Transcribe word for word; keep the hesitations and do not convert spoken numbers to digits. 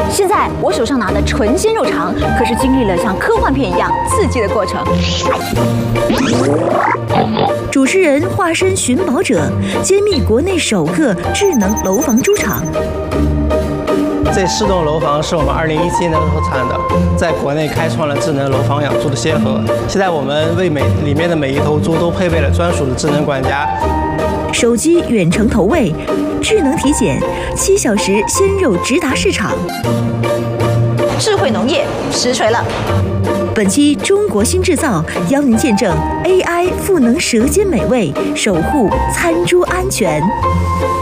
现在我手上拿的纯鲜肉肠，可是经历了像科幻片一样刺激的过程。 主持人化身寻宝者，揭秘国内首个智能楼房猪场。 这四栋楼房是我们二零一七年投产的，在国内开创了智能楼房养猪的先河。现在我们为每里面的每一头猪都配备了专属的智能管家， 手机远程投喂，智能体检，七小时鲜肉直达市场。 智慧农业实锤了。 本期中国新制造邀您见证 A I 赋能舌尖美味，守护餐猪安全。